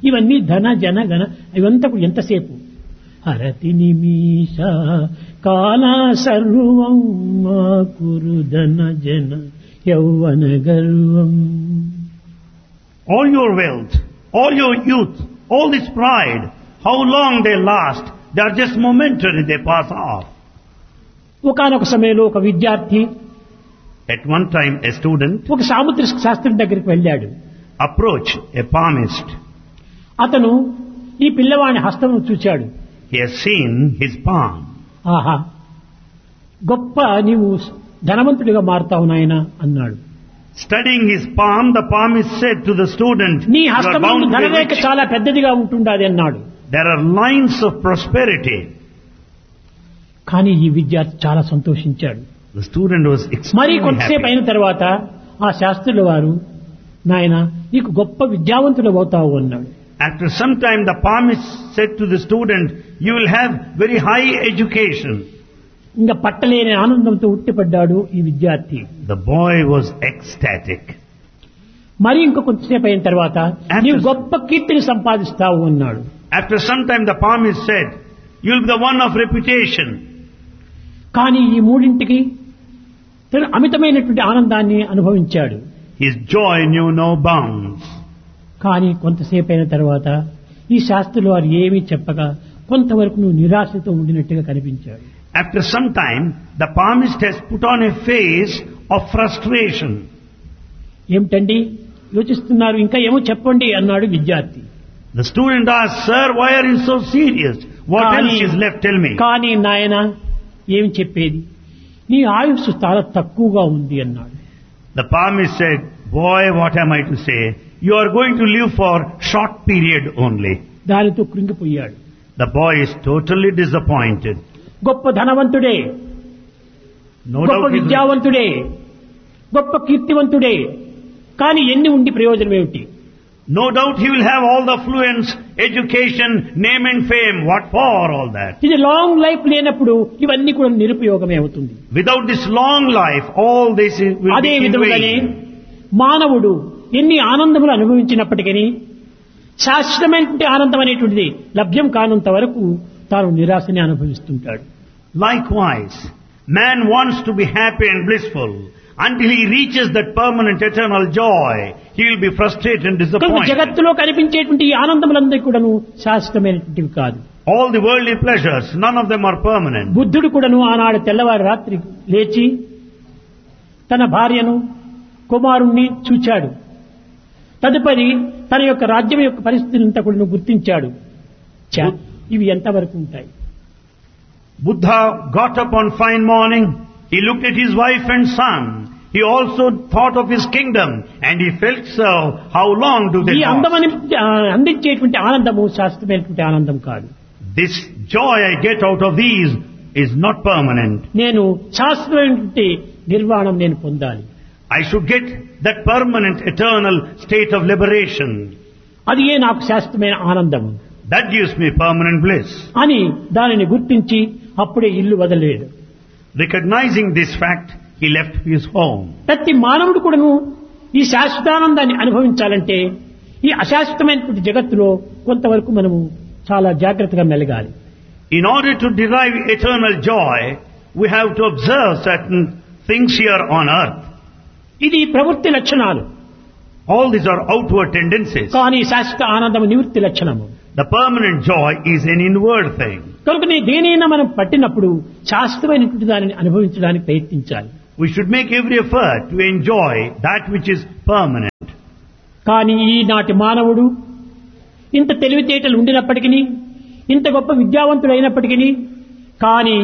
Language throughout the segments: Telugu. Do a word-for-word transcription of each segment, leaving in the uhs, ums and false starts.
ఇవన్నీ ధన జన గణ ఇవంతా కూడా ఎంతసేపు హరతి నిమిష కాల సర్వం మా కురు ధన జన యౌవన గర్వం. All your wealth, all your youth, all this pride, how long they last? They are just momentary, they pass off. ఒకానొక సమయంలో ఒక విద్యార్థి At one time, a student ఒక సాముద్రిక శాస్త్రం దగ్గరికి వెళ్ళాడు. approached a palmist. అతను ఈ పిల్లవాని హస్తమును చూశాడు. He has seen his palm. ఆహా, గొప్ప నీవు ధనవంతుడిగా మారుతావు నాయనా అన్నాడు. Studying his palm, the palmist said to the student, నీ "You are bound హస్తమును to be ధనరేఖ rich. చాలా పెద్దదిగా ఉంటుండాది అన్నాడు. There are lines of prosperity." కానీ ఈ విద్యార్థి చాలా సంతోషించాడు. The student was మరి extremely కొంతసేపు happy. అయిన తర్వాత ఆ శాస్త్రుల వారు నాయన నీకు గొప్ప విద్యావంతుడు అవుతావు అన్నాడు. After some time, the palmist said to the student, "You will have very high education." ఇంకా పట్టలేని ఆనందంతో ఉట్టిపడ్డాడు ఈ విద్యార్థి. The boy was ecstatic. మరి ఇంక కొంతసేపు అయిన తర్వాత After- నీవు గొప్ప కీర్తిని సంపాదిస్తావు అన్నాడు. After some time, the palmist said, "You will be the one of reputation." కానీ ఈ మూడింటికి తను అమితమైనటువంటి ఆనందాన్ని అనుభవించాడు. His joy knew no bounds. కానీ కొంతసేపు అయిన తర్వాత ఈ శాస్త్రులు వారు ఏమీ చెప్పగా కొంతవరకు నువ్వు నిరాశతో ఉండినట్టుగా కనిపించాడు. After some time, the palmist has put on a face of frustration. ఏమిటండి యోచిస్తున్నారు, ఇంకా ఏమో చెప్పండి అన్నాడు విద్యార్థి. The student asked, "Sir, why are you so serious? What కానీ- else is left? Tell me." కానీ నాయన ఏమి చెప్పేది, నీ ఆయుస్సు చాలా తక్కువగా ఉంది అన్నాడు. The palmist said, "Boy, what am I to say? You are going to live for short period only." దానితో కృంగిపోయాడు. The boy is totally disappointed. గొప్ప ధనవంతుడే, No గొప్ప doubt, he is- విద్యావంతుడే, గొప్ప కీర్తివంతుడే, కానీ ఎన్ని ఉండి ప్రయోజనం ఏమిటి? no doubt he will have all the affluence, education, name and fame. What for all that? ఇది లాంగ్ లైఫ్ లేనప్పుడు ఇవన్నీ కూడా నిరుపయోగమే అవుతుంది. Without this long life, all this is- will అదే be in విధముగానే vain. మానవుడు ఎన్ని ఆనందములు అనుభవించినప్పటికీ శాశ్వతమైనటువంటి ఆనందం అనేటువంటిది లభ్యం కానంత వరకు తాను నిరాశని అనుభవిస్తుంటాడు. Likewise, man wants to be happy and blissful. Until he reaches that permanent eternal joy, he will be frustrated and కనుక disappointed. జగత్తులో కనిపించేటువంటి ఈ ఆనందములందరూ కూడాను శాశ్వతమైనటువంటివి కాదు. All the worldly pleasures, none of them are permanent. బుద్ధుడు కూడాను ఆనాడు తెల్లవారి రాత్రి లేచి తన భార్యను కుమారుణ్ణి చూచాడు. తదుపరి తన యొక్క రాజ్యం యొక్క పరిస్థితినంతా కూడా గుర్తించాడు. ఛ, ఇవి ఎంతవరకు ఉంటాయి? Buddha got up one fine morning, he looked at his wife and son, he also thought of his kingdom, and he felt so, how long do they ఈ last? అందమని అందించేటువంటి ఆనందము శాశ్వతమైనటువంటి ఆనందం కాదు. This joy I get out of these is not permanent. నేను శాశ్వతమైనటువంటి నిర్వాణం నేను పొందాలి. I should get that permanent eternal state of liberation. అది ఏ నాకు శాశ్వతమైన ఆనందం That gives me permanent bliss. అని దానిని గుర్తించి అప్పుడే ఇల్లు వదలలేడు. Recognizing this fact, he left his home. ప్రతి మానవుడు కూడాను ఈ శాశ్వతానందాన్ని అనుభవించాలంటే ఈ అశాశ్వతమైనటువంటి జగత్తులో కొంతవరకు మనము చాలా జాగ్రత్తగా మెలగాలి. In order to derive eternal joy, we have to observe certain things here on earth. ఇది ప్రవృత్తి లక్షణాలు. All these are outward tendencies. కానీ శాశ్వత ఆనందం నివృత్తి లక్షణము. The permanent joy is an inward thing. కనుక దేనైనా మనం పట్టినప్పుడు శాశ్వతమైనటువంటి దానిని అనుభవించడానికి ప్రయత్నించాలి. We should make every effort to enjoy that which is permanent. కానీ ఈనాటి మానవుడు ఇంత తెలివితేటలు ఉండినప్పటికీ, ఇంత గొప్ప విద్యావంతుడు అయినప్పటికీ కానీ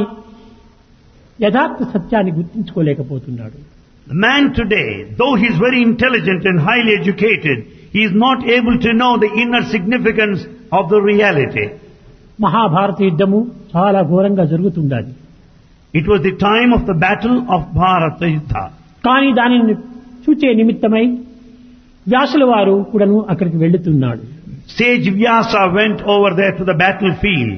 యథార్థ సత్యాన్ని గుర్తించుకోలేకపోతున్నాడు. The man today, though he is very intelligent and highly educated, he is not able to know the inner significance of the reality. Mahabharata యుద్ధము చాలా ఘోరంగా జరుగుతుండాలి. It was the time of the battle of Bharata Yuddha. కానీ దానిని చూచే నిమిత్తమై వ్యాసుల వారు కూడాను అక్కడికి వెళ్తున్నాడు. Sage Vyasa went over there to the battlefield.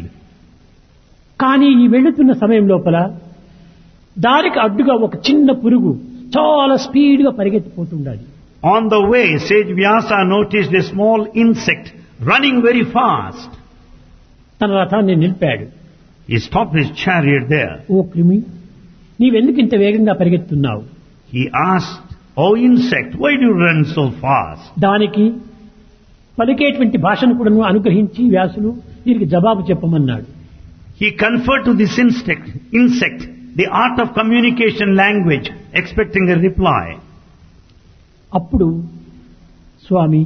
కానీ ఈ వెళ్తున్న సమయం లోపల దారికి అడ్డుగా ఒక చిన్న పురుగు చాలా స్పీడ్ గా పరిగెత్తిపోతుండాలి. On the way, Sage Vyasa noticed a small insect running very fast. తన రథాన్ని నిలిపాడు. He stopped his chariot there. ఓ క్రిమి, నీవెందుకు ఇంత వేగంగా పరిగెత్తున్నావు? He asked, "Oh insect, why do you run so fast?" దానికి పలికేటువంటి భాషను కూడా అనుగ్రహించి వ్యాసులు దీనికి జవాబు చెప్పమన్నాడు. He conferred to this insect, insect the art of communication language, expecting a reply. అప్పుడు స్వామి,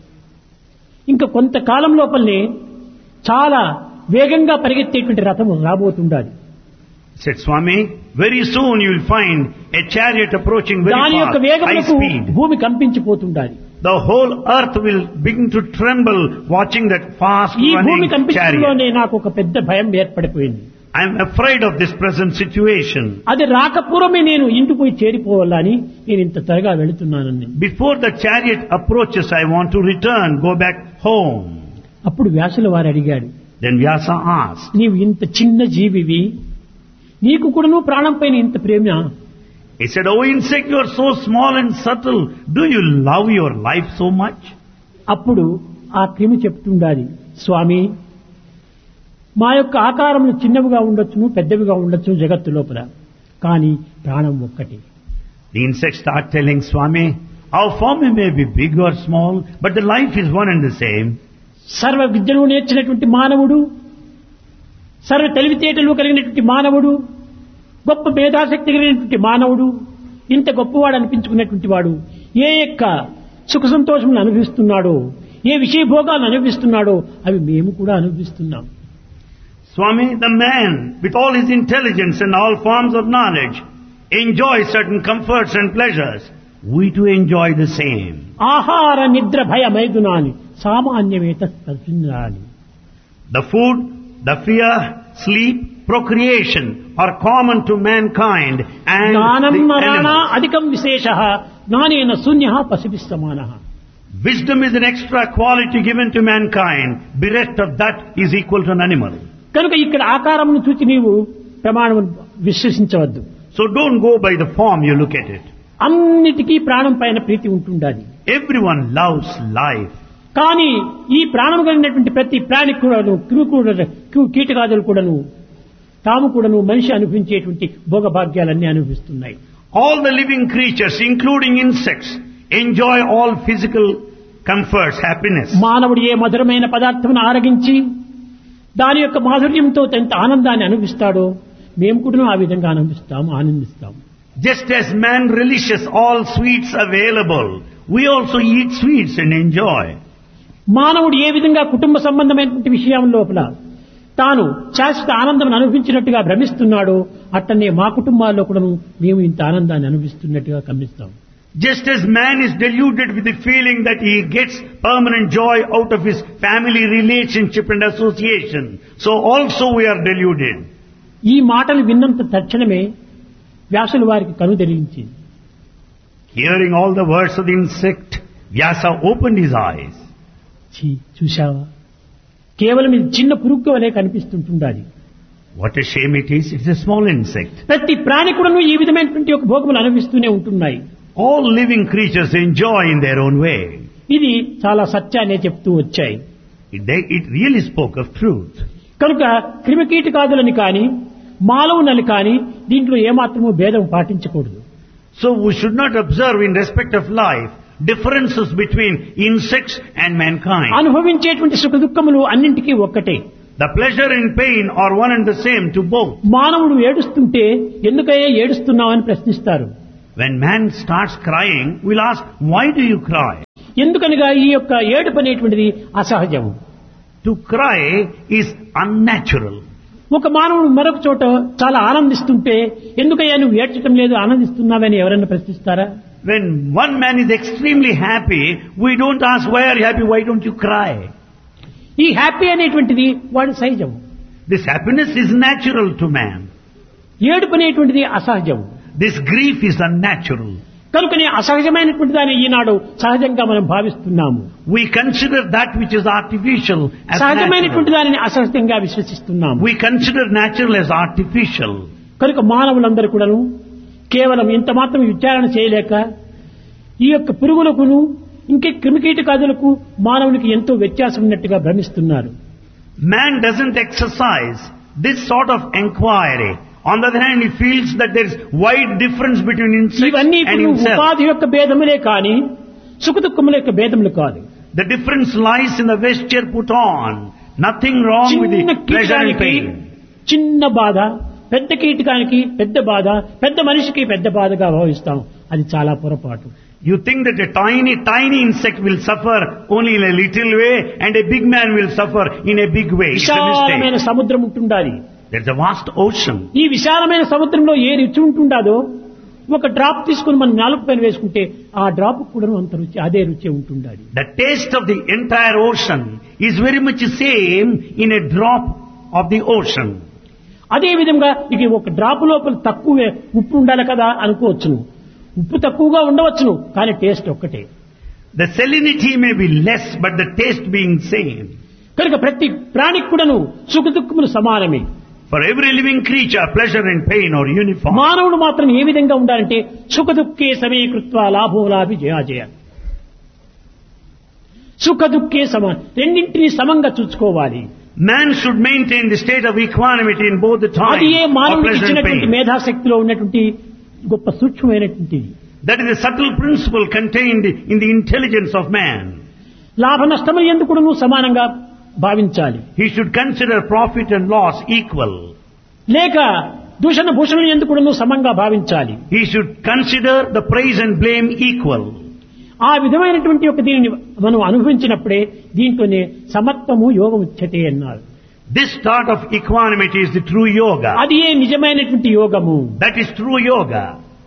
ఇంకా కొంతకాలం లోపలనే చాలా వేగంగా పరిగెత్తేటువంటి రథము రాబోతుండాలి. Said Swami, very soon you will find a chariot approaching very దాని యొక్క fast, high వేగములకు speed. భూమి కంపించిపోతుండాలి. The whole earth will begin to tremble watching that fast ఈ భూమి running chariot. కంపించడంలోనే నాకు ఒక పెద్ద భయం ఏర్పడిపోయింది. I am afraid of this present situation. అది రాకపూర్వమే నేను ఇంటికి పోయి చేరిపోవాలని నేను ఇంత త్వరగా వెళుతున్నానని. Before the chariot approaches, I want to return, go back home. అప్పుడు వ్యాసుల వారు అడిగాడు, Then Vyasa asked, నీవు ఇంత చిన్న జీవివి, నీకు కూడాను ప్రాణం పైన ఇంత ప్రేమ? he said, "Oh insect, you are so small and subtle. Do you love your life so much?" అప్పుడు ఆ క్రిమి చెప్తుండాలి, స్వామి, మా యొక్క ఆకారములు చిన్నవిగా ఉండొచ్చును, పెద్దవిగా ఉండొచ్చు జగత్తు లోపల, కానీ ప్రాణం ఒక్కటి. The insect start telling Swami, our form may be big or small, but the life is one and the same. సర్వ విద్యను నేర్చినటువంటి మానవుడు, సర్వ తెలివితేటలు కలిగినటువంటి మానవుడు, గొప్ప మేధాశక్తి కలిగినటువంటి మానవుడు, ఇంత గొప్పవాడు అనిపించుకున్నటువంటి వాడు ఏ యొక్క సుఖ సంతోషములను అనుభవిస్తున్నాడో, ఏ విషయ భోగాలను అనుభవిస్తున్నాడో అవి మేము కూడా అనుభవిస్తున్నాం. Swami, the man with all his intelligence and all forms of knowledge enjoys certain comforts and pleasures. We too enjoy the same. ఆహార నిద్ర భయ మైదునాని సామాన్యమేత స్పర్శించాలి. The food, the fear, sleep, procreation are common to mankind and జ్ఞానం the నరాణా animals. అధికం విశేషః జ్ఞానేన శూన్యః పశుభిః సమానః. Wisdom is an extra quality given to mankind. Bereft of that is equal to an animal. కనుక ఇక్కడ ఆకారమును చూచి నీవు ప్రమాణం విశ్వసించవద్దు. So don't go by the form you look at it. అన్నిటికీ ప్రాణం పైన ప్రీతి ఉంటుండాలి. Everyone loves life. కానీ ఈ ప్రాణం కలిగినటువంటి ప్రతి ప్రాణి కూడాను క్రిమి కూడా కీటకాదులు కూడాను తాము కూడాను మనిషి అనుభవించేటువంటి భోగభాగ్యాలన్నీ అనుభవిస్తున్నాయి. All the living creatures, including insects, enjoy all physical comforts, happiness. మానవుడు ఏ మధురమైన పదార్థమును ఆరగించి దాని యొక్క మాధుర్యంతో ఎంత ఆనందాన్ని అనుభవిస్తాడో మేము కూడా ఆ విధంగా అనుభవిస్తాము, ఆనందిస్తాము. Just as man relishes all sweets available, we also eat sweets and enjoy. మానవుడు ఏ విధంగా కుటుంబ సంబంధమైనటువంటి విషయం లోపల తాను శాశ్వత ఆనందం అనుభవించినట్టుగా భ్రమిస్తున్నాడో అట్టనే మా కుటుంబాల్లో కూడా మేము ఇంత ఆనందాన్ని అనుభవిస్తున్నట్టుగా గమనిస్తాం. Just as man is deluded with the feeling that he gets permanent joy out of his family relationship and association, so also we are deluded. ఈ మాటలు విన్నంత తక్షణమే వ్యాసుల వారికి కను తెరిచింది. Hearing all the words of the insect, Vyasa opened his eyes. ఛీ, చూశావా, కేవలం ఇది చిన్న పురుగు వలె కనిపిస్తుంటుండాలి. What a shame it is, it's a small insect. ప్రతి ప్రాణి కూడాను ఈ విధమైనటువంటి ఒక భోగములు అనుభవిస్తూనే ఉంటున్నాయి. All living creatures enjoy in their own way. ఇది చాలా సత్యాన్ని చెప్తూ వచ్చాయి. It, they, it really spoke of truth. కనుక క్రిమికీటకాదులని కానీ మానవులని కానీ దీంట్లో ఏమాత్రమూ భేదం పాటించకూడదు. So we should not observe in respect of life differences between insects and mankind. అనుభవించేటువంటి సుఖ దుఃఖములు అన్నింటికీ ఒక్కటే. The pleasure and pain are one and the same to both. మానవుడు ఏడుస్తుంటే ఎందుకయ్యా ఏడుస్తున్నావని ప్రశ్నిస్తారు. When man starts crying, we'll ask, why do you cry? ఎందుకనగా ఈ యొక్క ఏడుపు అనేటువంటిది అసహజము. To cry is unnatural. ఒక మానవుడు మరొక చోట చాలా ఆనందిస్తుంటే ఎందుకయ్యా నువ్వు ఏడ్చడం లేదు ఆనందిస్తున్నావని ఎవరైనా ప్రశ్నిస్తారా? When one man is extremely happy, we don't ask, why are you happy, why don't you cry? ఈ హ్యాపీ అనేటువంటిది వాడి సహజం. This happiness is natural to man. ఏడుపు అనేటువంటిది అసహజం. This grief is unnatural. కనుకనే అసహజమైనటువంటి దాన్ని ఈనాడు సహజంగా మనం భావిస్తున్నాము. We consider that which is artificial as సహజమైనటువంటి natural. దానిని అసహజంగా విశ్వసిస్తున్నాము. We consider natural as artificial. కనుక మానవులందరూ కూడాను కేవలం ఇంత మాత్రం విచారణ చేయలేక ఈ యొక్క పురుగులకును ఇంకే క్రిమికీటకాదులకు మానవునికి ఎంతో వ్యత్యాసం ఉన్నట్టుగా భ్రమిస్తున్నారు. Man doesn't exercise this sort of enquiry. On the other hand, he feels that there is wide difference between insects ఇవన్నీ and ఇప్పుడు himself. ఉపాధి యొక్క భేదములే కానీ సుఖదుఖముల యొక్క భేదములు కాదు. The difference lies in the vesture put on. Nothing wrong with చిన్న the pleasure and కీటకానికి pain. చిన్న బాధ, పెద్ద కీటకానికి పెద్ద బాధ, పెద్ద మనిషికి పెద్ద బాధగా భావిస్తాం. అది చాలా పొరపాటు. You think that a tiny, tiny insect will suffer only in a little way and a big man will suffer in a big way. It's a విశాలమైన mistake. సముద్రం ఉంటుండాలి. There's a vast ocean. ఈ విశాలమైన సముద్రంలో ఏ రుచి ఉంటుండాదో ఒక డ్రాప్ తీసుకుని మనం నాలుగు పైన వేసుకుంటే ఆ డ్రాప్ కూడా అంత రుచి, అదే రుచి ఉంటుండాలి. The taste of the entire ocean is very much the same in a drop of the ocean. అదే విధంగా ఇక ఒక డ్రాప్ లోపల తక్కువ ఉప్పు ఉండాలి కదా అనుకోవచ్చును. ఉప్పు తక్కువగా ఉండవచ్చును, కానీ టేస్ట్ ఒక్కటే. The salinity may be less, but the taste being same. కనుక ప్రతి ప్రాణికి కూడాను సుఖ దుఃఖములు సమానమే. For every living creature, pleasure and pain are uniform. మానవుడు మాత్రం ఏ విధంగా ఉండాలంటే సుఖ దుఃఖే సమీకృత్వ లాభోలాభి జయాజయ. సుఖ దుఃఖే సమ రెండింటినీ సమంగా చూసుకోవాలి. Man should maintain the state of equanimity in both the అది ఏ time of మానవుడికి pleasure and ఇచ్చినటువంటి pain. మేధాశక్తిలో ఉన్నటువంటి గొప్ప సూక్ష్మమైనటువంటిది. That is a subtle principle contained in the intelligence of man. లాభ నష్టములు ఎందుకు కూడాను సమానంగా భావించాలి. He should consider profit and loss equal. లేక దూషణ భూషణలు ఎందుకు కూడాను సమంగా భావించాలి. He should consider the praise and blame equal. ఆ విధమైనటువంటి ఒక దీనిని మనం అనుభవించినప్పుడే దీంట్లోనే సమత్వము యోగం ఉచ్యతే అన్నారు. This start of equanimity is the true yoga. అది ఏ నిజమైనటువంటి యోగము. That is true yoga.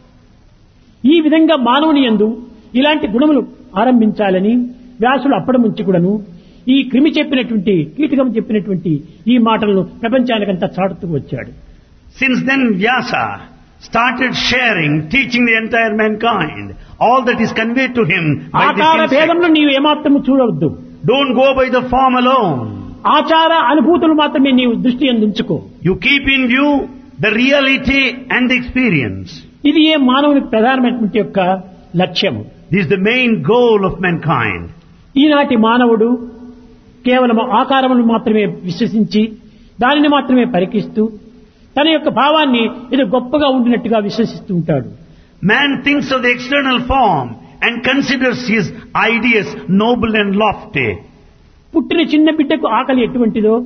ఈ విధంగా మానవుని యందు ఇలాంటి గుణములు ఆరంభించాలని వ్యాసుడు అప్పటి నుంచి కూడాను ఈ క్రిమి చెప్పినటువంటి కీటకం చెప్పినటువంటి ఈ మాటలను ప్రపంచానికంతా చాటుతూ వచ్చాడు. Since then Vyasa started sharing, teaching the entire mankind all that is conveyed to him by this ఆకార insect. భేదంలో నీవు ఏమాత్రము చూడవద్దు. Don't go by the form alone. ఆచార అనుభూతులు మాత్రమే నీవు దృష్టి అందించుకో. You keep in view the reality and the experience. ఇది ఏ మానవునికి ప్రధానమైనటువంటి యొక్క లక్ష్యము. This is the main goal of mankind. ఈనాటి మానవుడు కేవలం ఆకారమును మాత్రమే విశ్వసించి దానిని మాత్రమే పరికిస్తూ తన యొక్క భావాన్ని ఇది గొప్పగా ఉండినట్టుగా విశ్వసిస్తూ ఉంటాడు. Man thinks of the external form and considers his ideas noble and lofty. పుట్టిన చిన్న బిడ్డకు ఆకలి ఎటువంటిదో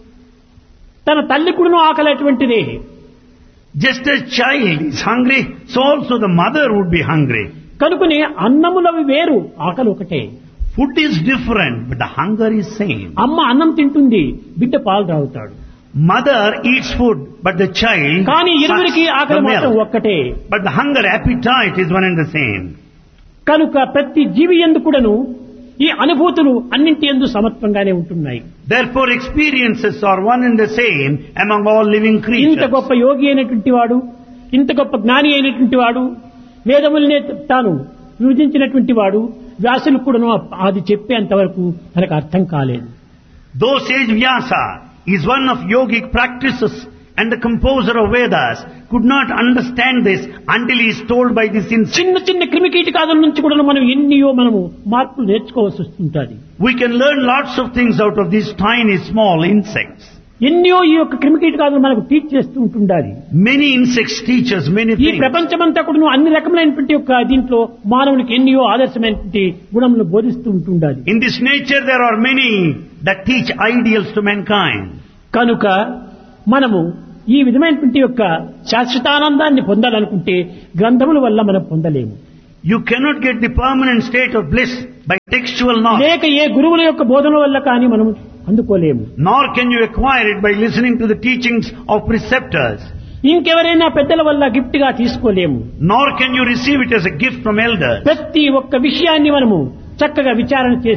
తన తల్లి కూడాను ఆకలి ఎటువంటిదే. Just as child is hungry, so also the mother would be hungry. కనుకనే అన్నములవి వేరు, ఆకలి ఒకటే. Food is different, but the hunger is same. అమ్మ అన్నం తింటుంది, బిడ్డ పాలు తాగుతాడు. Mother eats food, but the child కానీ ఇరువురికి sucks ఆకలి the మాత్రం milk. ఒక్కటే. But the hunger appetite is one and the same. కనుక ప్రతి జీవి యందు కూడాను ఈ అనుభూతులు అన్నింటి యందు సమత్వంగానే ఉంటున్నాయి. Therefore experiences are one and the same among all living ఇంత creatures. గొప్ప యోగి అయినటువంటి వాడు, ఇంత గొప్ప జ్ఞాని అయినటువంటి వాడు, వేదములనే తాను విభజించినటువంటి వాడు వ్యాసులు కూడాను అది చెప్పేంత వరకు మనకు అర్థం కాలేదు. Though sage Vyasa is one of yogic practices and the composer of Vedas, could not understand this until he is told by this insect. చిన్న చిన్న క్రిమికీటకాదుల నుంచి కూడా మనం ఎన్నియో మనము మార్పులు నేర్చుకోవాల్సి వస్తుంటుంది. We can learn lots of things out of these tiny small insects. ఎన్నో ఈ యొక్క క్రిమికీటకాదులు మనకు టీచ్ చేస్తూ ఉంటుండాలి. Many insects teach us many ఈ things. ప్రపంచమంతా కూడా అన్ని రకమైనటువంటి యొక్క దీంట్లో మానవునికి ఎన్నో ఆదర్శమైనటువంటి గుణములు బోధిస్తూ ఉంటుండాలి. In this nature there are many that teach ideals to mankind. కనుక మనము ఈ విధమైనటువంటి యొక్క శాశ్వతానందాన్ని పొందాలనుకుంటే గ్రంథముల వల్ల మనం పొందలేము. You cannot get the permanent state of bliss by textual knowledge. లేక ఏ గురువుల యొక్క బోధన వల్ల కానీ మనం అందుకోలేము. Nor can you acquire it by listening to the teachings of preceptors. ఇంకెవరైనా పెద్దల వల్ల గిఫ్ట్ గా తీసుకోలేము. Nor can you receive it as a gift from elders. ప్రతి ఒక్క విషయాన్ని మనము చక్కగా విచారణ చేసి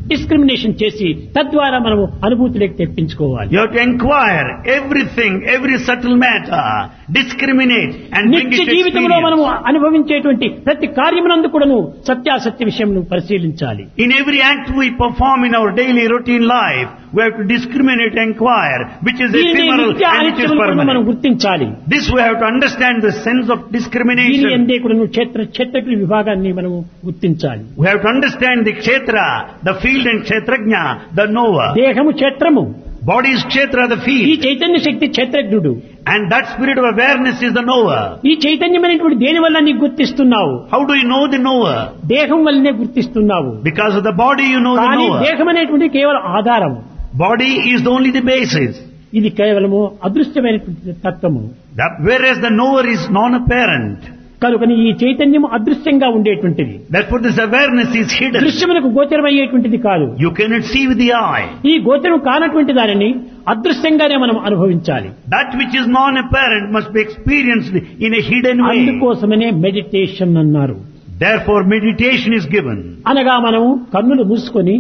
డిస్క్రిమినేషన్ చేసి తద్వారా మనము అనుభూతిలోకి తెప్పించుకోవాలి. You have to inquire everything, every subtle matter, discriminate and bring నిత్య it to జీవితంలో మనము experience. అనుభవించేటువంటి ప్రతి కార్యమునందు కూడాను సత్యాసత్య విషయం పరిశీలించాలి. In every act we perform in our daily routine life, we have to discriminate and inquire which is దీనిని ephemeral నిత్య and which is అనిత్యములను మనం permanent. గుర్తించాలి. This we have to understand the sense of దీని discrimination. ఎందే కూడాను క్షేత్ర క్షేత్రజ్ఞ విభాగాన్ని మనము గుర్తించాలి. We have to understand the kshetra, the field, and kshetrajna, the knower. దేహము క్షేత్రము, Body is kshetra, the ఈ field. చైతన్య శక్తి క్షేత్రజ్ఞుడు. And that spirit of awareness is the knower. ఈ చైతన్యమైనటువంటి దేని వల్ల నీకు గుర్తిస్తున్నావు? How do you know the knower? దేహం వల్లనే గుర్తిస్తున్నావు. Because of the body you know the కానీ knower. దేహం అనేటువంటి కేవలం ఆధారం. Body is only the basis. ఇది కేవలము అదృశ్యమైనటువంటి తత్వము. That, whereas the knower is non-apparent. కనుకని ఈ చైతన్యం అదృశ్యంగా ఉండేటువంటిది. Therefore this awareness is hidden. దృశ్యమునకు గోచరమయ్యేటువంటిది కాదు. You cannot see with the eye. ఈ గోచరం కానటువంటి దానిని అదృశ్యంగానే మనం అనుభవించాలి. That which is non-apparent must be experienced in a hidden way. అందుకోసమనే మెడిటేషన్ అన్నారు. Therefore meditation is given. అనగా మనము కన్నులు మూసుకొని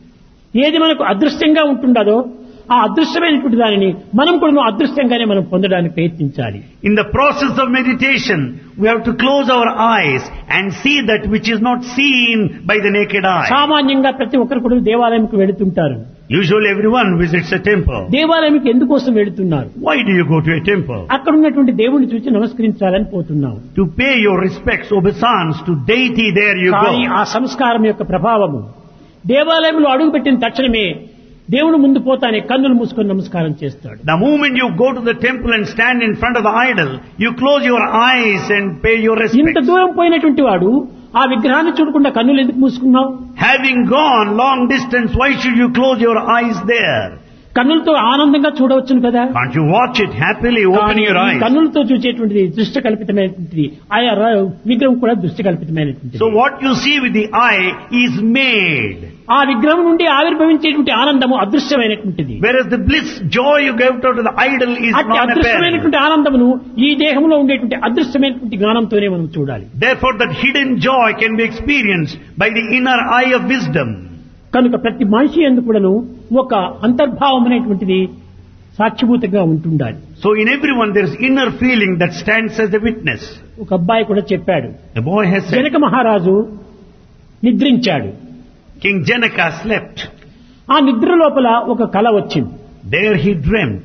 ఏది మనకు అదృశ్యంగా ఉంటుండదో ఆ అదృశ్యమైనటువంటి దానిని మనం కూడా అదృశ్యంగానే మనం పొందడానికి ప్రయత్నించాలి. In the process of meditation, we have to close our eyes and see that which is not seen by the naked eye. సామాన్యంగా ప్రతి ఒక్కరు కూడా దేవాలయంకు వెళుతుంటారు. Usually everyone visits a temple. దేవాలయంకి ఎందుకోసం వెళుతున్నారు? Why do you go to a temple? అక్కడ ఉన్నటువంటి దేవుడిని చూసి నమస్కరించాలని పోతున్నాం. To pay your respects, obeisance to deity, there you కానీ go. ఆ సంస్కారం యొక్క ప్రభావము దేవాలయంలో అడుగుపెట్టిన తక్షణమే దేవుడు ముందు పోతానే కన్నులు మూసుకొని నమస్కారం చేస్తాడు. The moment you go to the temple and stand in front of the idol, you close your eyes and pay your ఇంత respects. దూరం పోయినటువంటి వాడు ఆ విగ్రహాన్ని చూడకుండా కన్నులు ఎందుకు మూసుకున్నావు? Having gone long distance, why should you close your eyes there? కన్నులతో ఆనందంగా చూడవచ్చును కదా. Can't you watch it happily, open కానీ your ఈ eyes? కన్నులతో చూసేటువంటిది దృష్టి కల్పితమైనటువంటిది. ఆయా ర- విగ్రహం కూడా దృష్టి కల్పితమైనటువంటిది. So what you see with the eye is made. ఆ విగ్రహం నుండి ఆవిర్భవించేటువంటి ఆనందము అదృశ్యమైనటువంటిది. Whereas the bliss, joy you gave out to the idol is అట్టి non-apparent. అదృశ్యమైనటువంటి ఆనందమును ఈ దేహంలో ఉండేటువంటి అదృశ్యమైనటువంటి జ్ఞానంతోనే మనం చూడాలి. Therefore that hidden joy can be experienced by the inner eye of wisdom. కనుక ప్రతి మనిషి యందు కూడాను ఒక అంతర్భావం అనేటువంటిది సాక్షిభూతంగా ఉంటుండాలి. So in everyone there is inner feeling that stands as a witness. ఒక అబ్బాయి కూడా చెప్పాడు, The boy has said, Janaka మహారాజు నిద్రించాడు. King Janaka slept. ఆ నిద్ర లోపల ఒక కల వచ్చింది. There he dreamt.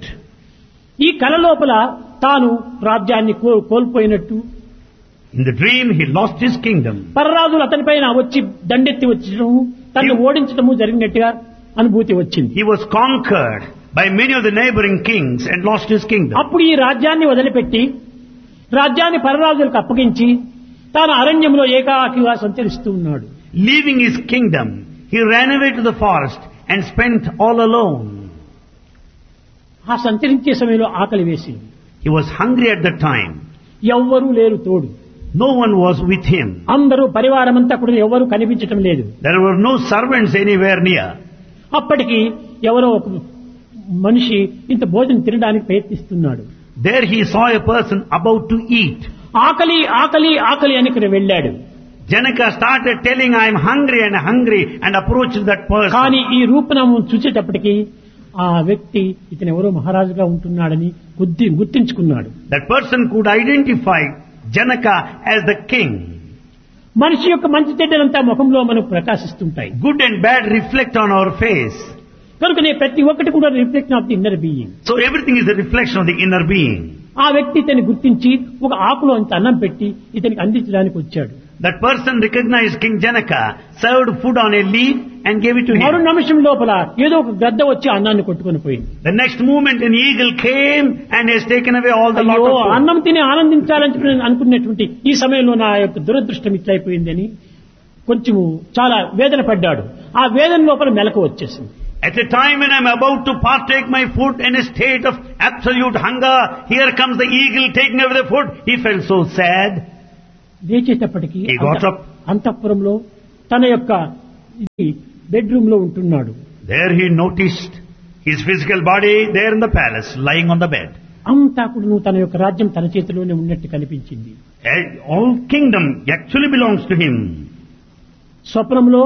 ఈ కల లోపల తాను రాజ్యాన్ని కో- కోల్పోయినట్టు, In the dream he lost his kingdom. పరరాజులు అతనిపైన వచ్చి దండెత్తి వచ్చడము, తనను ఓడించడము జరిగినట్టుగా అనుభూతి వచ్చింది. He was conquered by many of the neighboring kings and lost his kingdom. అప్పుడు ఈ రాజ్యాన్ని వదిలిపెట్టి రాజ్యాన్ని పరరాజులకు అప్పగించి తాను అరణ్యంలో ఏకాకిగా సంచరిస్తూ ఉన్నాడు. Leaving his kingdom, he ran away to the forest and spent all alone. ఆ సంచరించే సమయంలో ఆకలి వేసింది. He was hungry at that time. ఎవ్వరూ లేరు తోడు. No one was with him. అందరూ పరివారం అంతా కూడా ఎవరు కనిపించటం లేదు. There were no servants anywhere near. అప్పటికి ఎవరో ఒక మనిషి ఇంత భోజనం తినడానికి ప్రయత్నిస్తున్నాడు. There he saw a person about to eat. ఆకలి ఆకలి ఆకలి అని ఇక్కడ వెళ్ళాడు. Janaka started telling, I am hungry and hungry, and approached that person. కానీ ఈ రూపనామం చూసేటప్పటికి ఆ వ్యక్తి ఇతను ఎవరో మహారాజుగా ఉంటున్నాడని గుర్తి గుర్తించుకున్నాడు. That person could identify Janaka as the king. మనిషి యొక్క మంచి చెడ్డలంతా ముఖంలో మనకు ప్రకాశిస్తుంటాయి. Good and bad reflect on our face. కనుకనే ప్రతి ఒక్కటి కూడా reflection of the inner being. So everything is a reflection of the inner being. ఆ వ్యక్తి ఇతన్ని గుర్తించి ఒక ఆకులో అంత అన్నం పెట్టి ఇతనికి అందించడానికి వచ్చాడు. That person recognized King Janaka, served food on a leaf and gave it to మరో him. నిమిషం లోపల ఏదో ఒక గద్ద వచ్చి అన్నాన్ని కొట్టుకొని పోయింది. The next moment an eagle came and has taken away all the lot అయ్యో, of food. అన్నం తిని ఆనందించాలని చెప్పి నేను అనుకున్నటువంటి ఈ సమయంలో నా యొక్క దురదృష్టం ఇట్లయిపోయిందని కొంచెము చాలా వేదన పడ్డాడు. ఆ వేదన లోపల మెలకు వచ్చేసింది. At a time when I am about to partake my food in a state of absolute hunger, here comes the eagle taking away the food. He felt so sad. లేచేటప్పటికి He got up. అంతఃపురంలో తన యొక్క బెడ్రూమ్ లో ఉంటున్నాడు. There he noticed his physical body there in the palace, lying on the bed. అంతా కూడా తన యొక్క రాజ్యం తన చేతిలోనే ఉన్నట్టు కనిపించింది. All kingdom actually belongs to him. స్వప్నంలో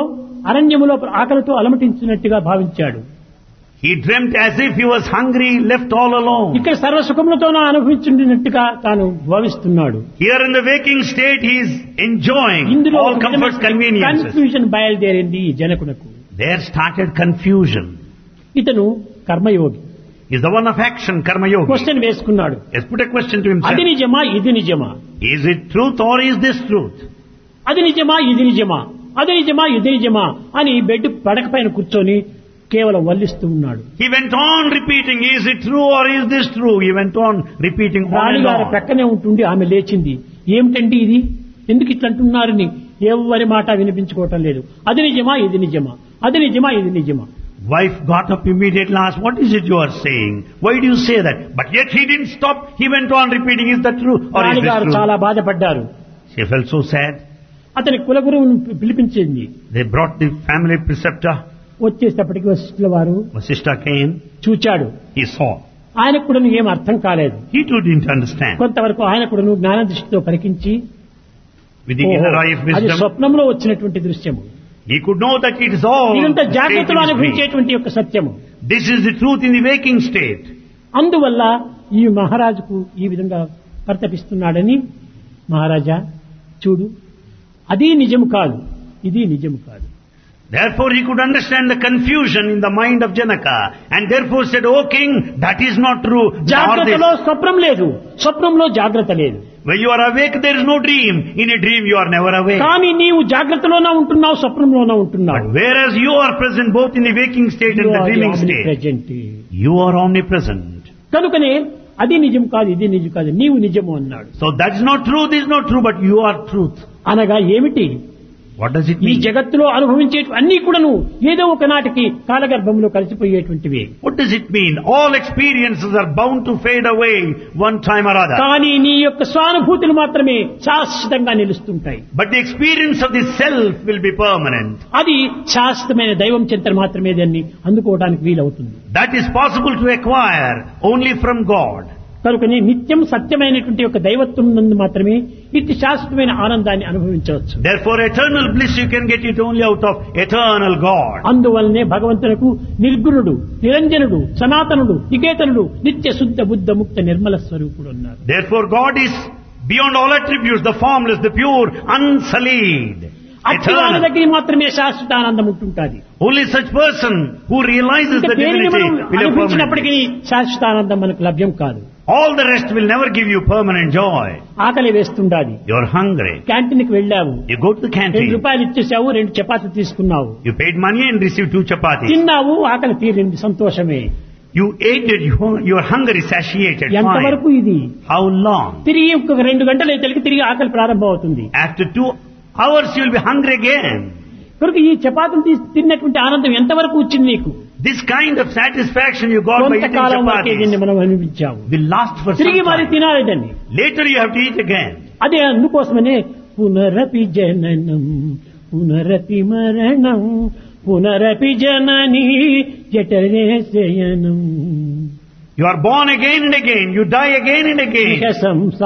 అరణ్యములో ఆకలితో అలమటించినట్టుగా భావించాడు. He dreamt as if he was hungry, left all alone. ఇక్కడ సర్వ సుఖములతోనూ అనుభవించున్నట్టుగా తాను భావిస్తున్నాడు. Here in the waking state, he is enjoying ఇందులో all comforts, conveniences. కన్ఫ్యూజన్ బయలుదేరింది ఈ జనకునకు. There started confusion. ఇతను కర్మయోగి. He is the one of action, karma yogi. Question వేసుకున్నాడు. Let's put a question to himself. అది నిజమా ఇది నిజమా? Is it truth or is this truth? అది నిజమా ఇది నిజమా? అది నిజమా ఇది నిజమా అని బెడ్ పడక పైన కూర్చొని కేవలం వల్లిస్తూ ఉన్నాడు. He went on repeating, is it true or is this true? He went on repeating on and రాణిగారు on. ప్రక్కనే ఉంటుండి ఆమె లేచింది. ఏమిటండి ఇది, ఎందుకు ఇట్లా అంటున్నారని ఎవరి మాట వినిపించుకోవటం లేదు. అది నిజమా ఇది నిజమా? అది నిజమా ఇది నిజమా? Wife got up immediately and asked, what is it you are saying? Why do you say that? But yet he didn't stop. He went on repeating, is that true or is this రాణిగారు true? చాలా బాధపడ్డారు. She felt so sad. అతని కులగురువును పిలిపించింది. They brought the family preceptor. వచ్చేటప్పటికి వశిష్ఠుల వారు Vasishtha came. చూచాడు. He saw. ఆయనకు కూడా ఏం అర్థం కాలేదు. He too didn't understand. కొంతవరకు ఆయన కూడా జ్ఞాన దృష్టితో పరికించి With the inner eye of అది wisdom, స్వప్నంలో వచ్చినటువంటి దృశ్యము, he could know that it is all ఇదంతా state in జాగ్రత్తలో his dream. అనుభవించేటువంటి యొక్క సత్యము. This is the truth in the waking state. అందువల్ల ఈ మహారాజుకు ఈ విధంగా పరితపిస్తున్నాడని, మహారాజా చూడు, అది నిజము కాదు, ఇది నిజము కాదు. Therefore he could understand the confusion in the mind of Janaka, and therefore said, O king, that is not true. Nor జాగ్రత్తలో this. స్వప్నం లేదు, స్వప్నంలో జాగ్రత్త లేదు. When you are awake, there is no dream. In a dream, you are never awake. కానీ నీవు జాగ్రత్తలోనే ఉంటున్నావు, స్వప్నంలోనే ఉంటున్నావు. But whereas you are present both in the waking state and the dreaming state, present. you are omnipresent. కనుకనే అది నిజం కాదు, ఇది నిజం కాదు, నీవు నిజము అన్నాడు. So that is not true, this is not true, but you are truth. అనగా ఏమిటి? What does it ఈ mean? జగత్తులో అనుభవించే అన్ని కూడాను ఏదో ఒక నాటికి కాలగర్భంలో కలిసిపోయేటువంటివి. What does it mean? All experiences are bound to fade away one time or other. కానీ నీ యొక్క స్వానుభూతులు మాత్రమే శాశ్వతంగా నిలుస్తుంటాయి. But the experience of the self will be permanent. అది శాశ్వతమైన దైవం చింతన మాత్రమే దాన్ని అందుకోవడానికి వీలవుతుంది. That is possible to acquire only from God. కనుకని నిత్యం సత్యమైనటువంటి యొక్క దైవత్వం నందు మాత్రమే ఇట్టి శాశ్వతమైన ఆనందాన్ని అనుభవించవచ్చు. Therefore eternal bliss you can get it only out of eternal God. అందువల్లనే భగవంతునకు నిర్గుణుడు, నిరంజనుడు, సనాతనుడు, నికేతనుడు, నిత్య శుద్ధ బుద్ధ ముక్త నిర్మల స్వరూపుడు అన్నారు. Therefore God is beyond all attributes, the formless, the pure, unsullied, అత్యవాన eternal. దగ్గర మాత్రమే శాశ్వత ఆనందం ఉంటుంటుంది. Only such person who realizes the దేనిని divinity మనం will have permanent అనుభవించినప్పటికీ bliss. శాశ్వత ఆనందం మనకు లభ్యం కాదు. All the rest will never give you permanent joy. ఆకలి వేస్తుండాలి, You're hungry. క్యాంటీన్ కి వెళ్ళావు, You go to the రెండు canteen. రూపాయలు ఇచ్చేసావు, రెండు చపాతీ తీసుకున్నావు, You paid money and received two chapatis. తిన్నావు, ఆకలి తీరింది, సంతోషమే. You ate it, you- your hunger is satiated. ఎంతవరకు Fine. ఇది? How long? తిరిగి ఇంకొక రెండు గంటలు అయితే తిరిగి ఆకలి ప్రారంభం అవుతుంది. After two hours you will be hungry again. కనుక ఈ చపాతీలు తీసి తిన్నటువంటి ఆనందం ఎంతవరకు వచ్చింది నీకు? This kind of satisfaction you got by eating కొంతకాలం వరకే దీన్ని chapatis మనం అనిపించాము, will last for some తిరిగి మరి time. తినాలి దాన్ని. Later you have to eat again. అదే అందుకోసమనే పునరపి జననం పునరపి మరణం పునరపి జనని జఠరే శయనం. You are born again and again. You die again and again. సంసార